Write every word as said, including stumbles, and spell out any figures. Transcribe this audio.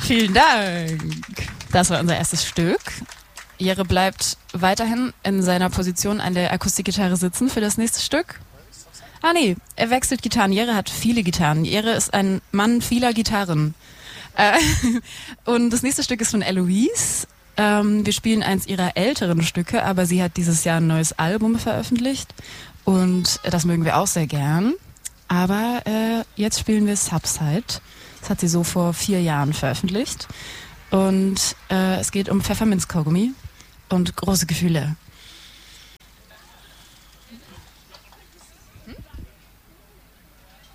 Vielen Dank. Das war unser erstes Stück. Jere bleibt weiterhin in seiner Position an der Akustikgitarre sitzen für das nächste Stück. Ah nee, er wechselt Gitarren. Jere hat viele Gitarren. Jere ist ein Mann vieler Gitarren. Äh, und das nächste Stück ist von Eloise. Ähm, wir spielen eins ihrer älteren Stücke, aber sie hat dieses Jahr ein neues Album veröffentlicht. Und das mögen wir auch sehr gern. Aber äh, jetzt spielen wir Subside. Das hat sie so vor vier Jahren veröffentlicht. Und äh, es geht um Pfefferminzkaugummi und große Gefühle.